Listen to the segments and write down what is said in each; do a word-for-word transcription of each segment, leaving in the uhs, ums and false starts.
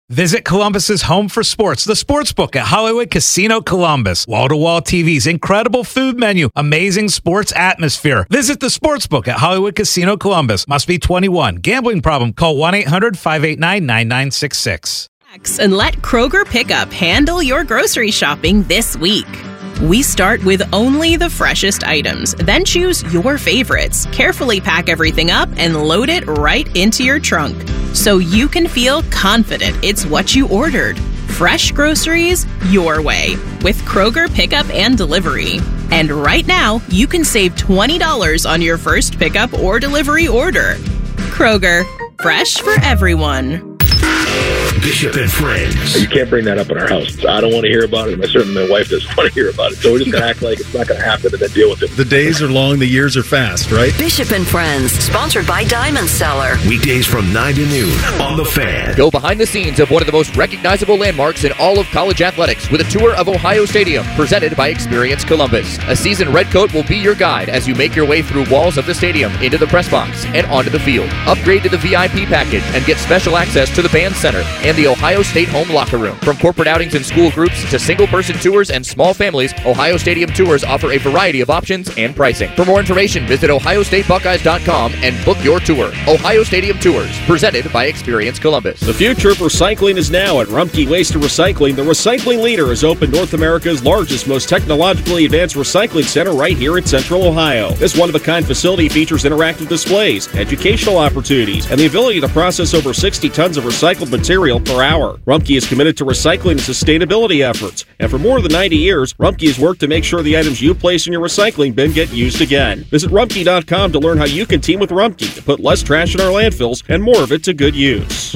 Visit Columbus's home for sports, the Sportsbook at Hollywood Casino Columbus. Wall-to-wall T Vs, incredible food menu, amazing sports atmosphere. Visit the Sportsbook at Hollywood Casino Columbus. Must be twenty-one. Gambling problem? Call one eight hundred five eight nine nine nine six six. And let Kroger Pickup handle your grocery shopping this week. We start with only the freshest items, then choose your favorites, carefully pack everything up, and load it right into your trunk so you can feel confident it's what you ordered. Fresh groceries your way with Kroger Pickup and Delivery. And right now, you can save twenty dollars on your first pickup or delivery order. Kroger, fresh for everyone. Bishop and Friends. You can't bring that up in our house. I don't want to hear about it, and certainly my wife doesn't want to hear about it. So we're just going to act like it's not going to happen and then deal with it. The days are long, the years are fast, right? Bishop and Friends, sponsored by Diamond Cellar. Weekdays from nine to noon on The Fan. Go behind the scenes of one of the most recognizable landmarks in all of college athletics with a tour of Ohio Stadium, presented by Experience Columbus. A seasoned redcoat will be your guide as you make your way through walls of the stadium, into the press box, and onto the field. Upgrade to the V I P package and get special access to the band center and the Ohio State home locker room. From corporate outings and school groups to single-person tours and small families, Ohio Stadium Tours offer a variety of options and pricing. For more information, visit ohio state buckeyes dot com and book your tour. Ohio Stadium Tours, presented by Experience Columbus. The future of recycling is now at Rumpke Waste and Recycling. The recycling leader has opened North America's largest, most technologically advanced recycling center right here in Central Ohio. This one-of-a-kind facility features interactive displays, educational opportunities, and the ability to process over sixty tons of recycled material per hour. Rumpke is committed to recycling and sustainability efforts. And for more than ninety years, Rumpke has worked to make sure the items you place in your recycling bin get used again. Visit rumpke dot com to learn how you can team with Rumpke to put less trash in our landfills and more of it to good use.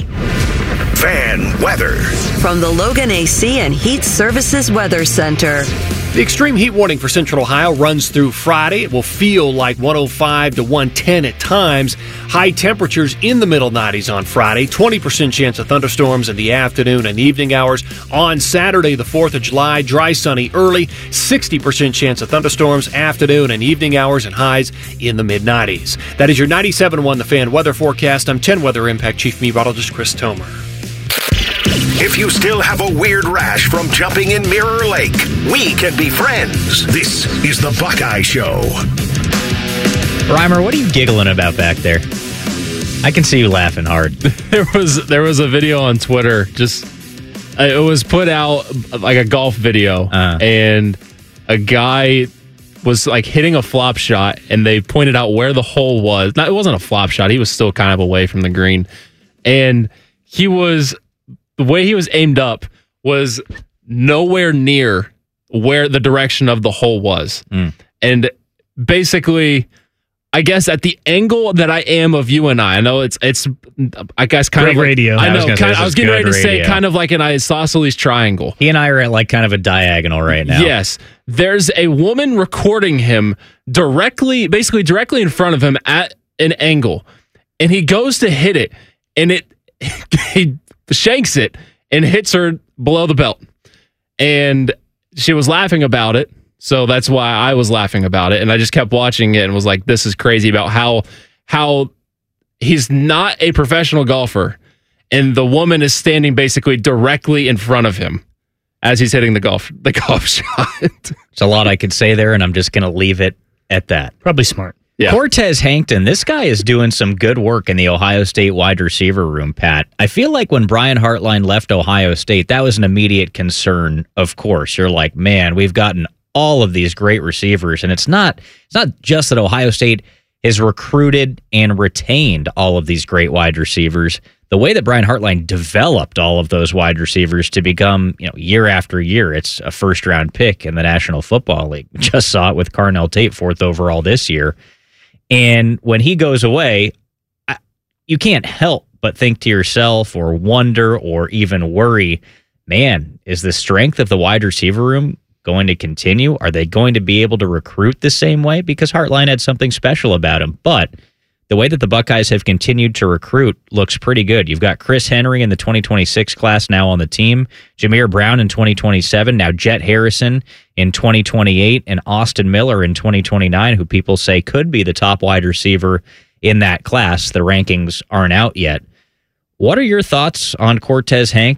Fan weather. From the Logan A C and Heat Services Weather Center. The extreme heat warning for Central Ohio runs through Friday. It will feel like one oh five to one ten at times. High temperatures in the middle nineties on Friday. twenty percent chance of thunderstorms in the afternoon and evening hours. On Saturday, the fourth of July, dry, sunny early. sixty percent chance of thunderstorms afternoon and evening hours and highs in the mid nineties. That is your ninety-seven point one The Fan weather forecast. I'm ten Weather Impact Chief Meteorologist Chris Tomer. If you still have a weird rash from jumping in Mirror Lake, we can be friends. This is the Buckeye Show. Reimer, what are you giggling about back there? I can see you laughing hard. There was there was a video on Twitter. Just uh, it was put out like a golf video, uh. and a guy was like hitting a flop shot, and they pointed out where the hole was. Not, it wasn't a flop shot. He was still kind of away from the green, and he was. The way he was aimed up was nowhere near where the direction of the hole was. Mm. And basically, I guess at the angle that I am of you and I, I know it's, it's I guess, kind Great of like, radio. I know, I was, kind of, I was getting ready to radio. say kind of like an isosceles triangle. He and I are at like kind of a diagonal right now. Yes. There's a woman recording him directly, basically directly in front of him at an angle. And he goes to hit it, and it he shanks it and hits her below the belt. And she was laughing about it, so that's why I was laughing about it. And I just kept watching it and was like, this is crazy about how how he's not a professional golfer, and the woman is standing basically directly in front of him as he's hitting the golf the golf shot. There's a lot I could say there, and I'm just going to leave it at that. Probably smart. Yeah. Cortez Hankton, this guy is doing some good work in the Ohio State wide receiver room, Pat. I feel like when Brian Hartline left Ohio State, that was an immediate concern, of course. You're like, man, we've gotten all of these great receivers, and it's not it's not just that Ohio State has recruited and retained all of these great wide receivers. The way that Brian Hartline developed all of those wide receivers to become, you know, year after year, it's a first-round pick in the National Football League. We just saw it with Carnell Tate, fourth overall this year. And when he goes away, you can't help but think to yourself or wonder or even worry, man, is the strength of the wide receiver room going to continue? Are they going to be able to recruit the same way? Because Hartline had something special about him. But the way that the Buckeyes have continued to recruit looks pretty good. You've got Chris Henry in the twenty twenty-six class now on the team, Jameer Brown in twenty twenty-seven, now Jet Harrison in twenty twenty-eight, and Austin Miller in twenty twenty-nine, who people say could be the top wide receiver in that class. The rankings aren't out yet. What are your thoughts on Cortez Hank